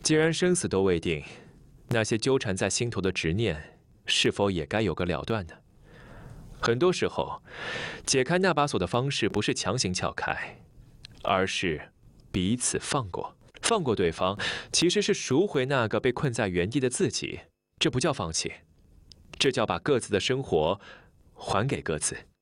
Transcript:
既然生死都未定，那些纠缠在心头的执念，是否也该有个了断呢？很多时候，解开那把锁的方式不是强行撬开，而是彼此放过。放过对方，其实是赎回那个被困在原地的自己。这不叫放弃，这叫把各自的生活还给各自。